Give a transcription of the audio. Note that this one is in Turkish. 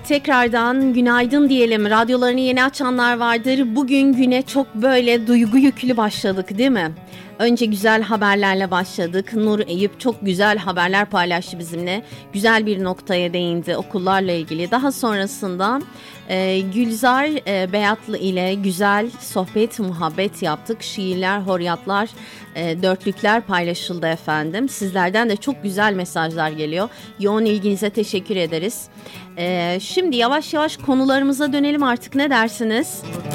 Tekrardan günaydın diyelim. Radyolarını yeni açanlar vardır. Bugün güne çok böyle duygu yüklü başladık, değil mi? Önce güzel haberlerle başladık. Nur Eyüp çok güzel haberler paylaştı bizimle. Güzel bir noktaya değindi okullarla ilgili. Daha sonrasında Gülzar Beyatlı ile güzel sohbet, muhabbet yaptık. Şiirler, horyatlar, dörtlükler paylaşıldı efendim. Sizlerden de çok güzel mesajlar geliyor. Yoğun ilginize teşekkür ederiz. Şimdi yavaş yavaş konularımıza dönelim artık, ne dersiniz?